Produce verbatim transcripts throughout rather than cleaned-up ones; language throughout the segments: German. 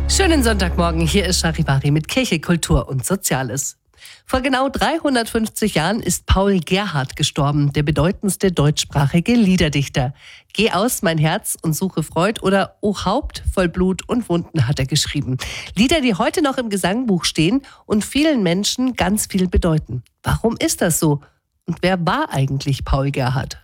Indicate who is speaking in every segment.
Speaker 1: Schönen Sonntagmorgen, hier ist Charivari mit Kirche, Kultur und Soziales. Vor genau dreihundertfünfzig Jahren ist Paul Gerhardt gestorben, der bedeutendste deutschsprachige Liederdichter. Geh aus, mein Herz und suche Freud oder O Haupt voll Blut und Wunden hat er geschrieben. Lieder, die heute noch im Gesangbuch stehen und vielen Menschen ganz viel bedeuten. Warum ist das so? Und wer war eigentlich Paul Gerhardt?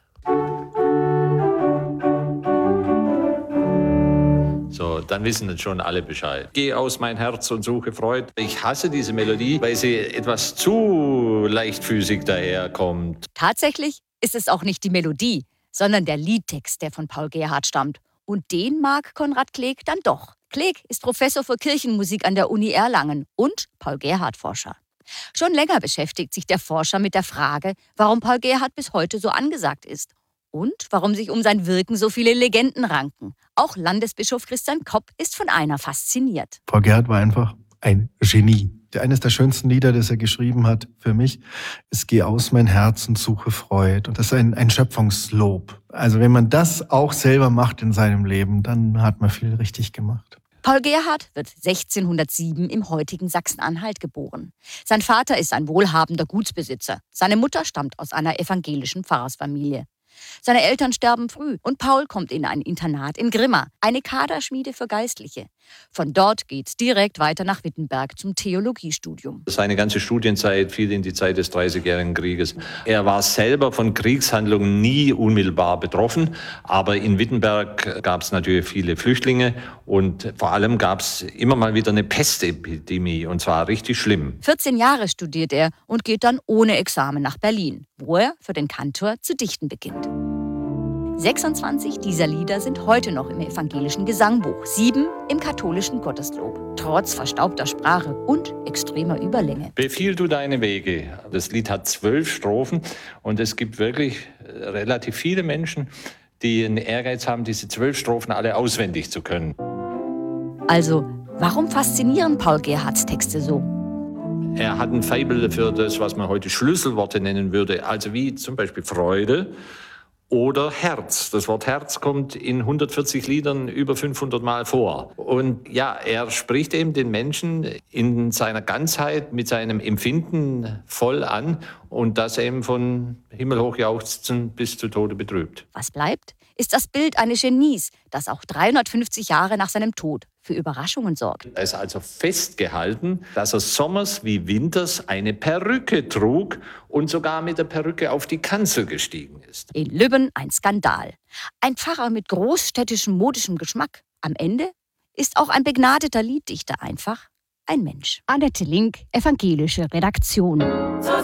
Speaker 2: So, dann wissen jetzt schon alle Bescheid. Geh aus mein Herz und suche Freud. Ich hasse diese Melodie, weil sie etwas zu leichtfüßig daherkommt.
Speaker 3: Tatsächlich ist es auch nicht die Melodie, sondern der Liedtext, der von Paul Gerhardt stammt. Und den mag Konrad Kleg dann doch. Kleg ist Professor für Kirchenmusik an der Uni Erlangen und Paul Gerhardt-Forscher. Schon länger beschäftigt sich der Forscher mit der Frage, warum Paul Gerhardt bis heute so angesagt ist. Und warum sich um sein Wirken so viele Legenden ranken. Auch Landesbischof Christian Kopp ist von einer fasziniert.
Speaker 4: Paul Gerhardt war einfach ein Genie. Eines der schönsten Lieder, das er geschrieben hat für mich, ist Geh aus mein Herz und suche Freud. Und das ist ein, ein Schöpfungslob. Also wenn man das auch selber macht in seinem Leben, dann hat man viel richtig gemacht.
Speaker 3: Paul Gerhardt wird sechzehnhundertsieben im heutigen Sachsen-Anhalt geboren. Sein Vater ist ein wohlhabender Gutsbesitzer. Seine Mutter stammt aus einer evangelischen Pfarrersfamilie. Seine Eltern sterben früh und Paul kommt in ein Internat in Grimma, eine Kaderschmiede für Geistliche. Von dort geht's direkt weiter nach Wittenberg zum Theologiestudium.
Speaker 2: Seine ganze Studienzeit fiel in die Zeit des Dreißigjährigen Krieges. Er war selber von Kriegshandlungen nie unmittelbar betroffen, aber in Wittenberg gab es natürlich viele Flüchtlinge und vor allem gab es immer mal wieder eine Pestepidemie und zwar richtig schlimm.
Speaker 3: vierzehn Jahre studiert er und geht dann ohne Examen nach Berlin, wo er für den Kantor zu dichten beginnt. sechsundzwanzig dieser Lieder sind heute noch im evangelischen Gesangbuch, sieben im katholischen Gotteslob, trotz verstaubter Sprache und extremer Überlänge.
Speaker 2: Befiehl du deine Wege. Das Lied hat zwölf Strophen und es gibt wirklich relativ viele Menschen, die einen Ehrgeiz haben, diese zwölf Strophen alle auswendig zu können.
Speaker 3: Also, warum faszinieren Paul Gerhardts Texte so?
Speaker 2: Er hat ein Faible für das, was man heute Schlüsselworte nennen würde, also wie zum Beispiel Freude oder Herz. Das Wort Herz kommt in hundertvierzig Liedern über fünfhundert Mal vor. Und ja, er spricht eben den Menschen in seiner Ganzheit mit seinem Empfinden voll an und das eben von himmelhoch jauchzen bis zu Tode betrübt.
Speaker 3: Was bleibt, ist das Bild eines Genies, das auch dreihundertfünfzig Jahre nach seinem Tod für Überraschungen sorgt.
Speaker 2: Er ist also festgehalten, dass er sommers wie winters eine Perücke trug und sogar mit der Perücke auf die Kanzel gestiegen ist.
Speaker 3: In Lübben ein Skandal. Ein Pfarrer mit großstädtischem modischem Geschmack. Am Ende ist auch ein begnadeter Lieddichter einfach ein Mensch. Annette Link, evangelische Redaktion.